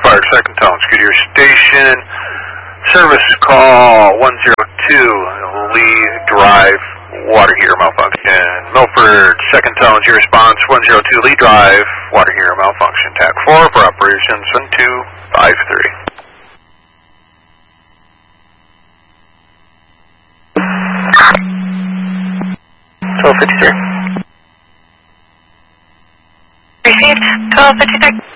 Park, second tone, Scudier Station. Service call 102, Lee Drive, water heater malfunction. Milford, second tone, your response 102, Lee Drive, water heater malfunction. TAC 4 for operations 1253. 1253. Received, 1253.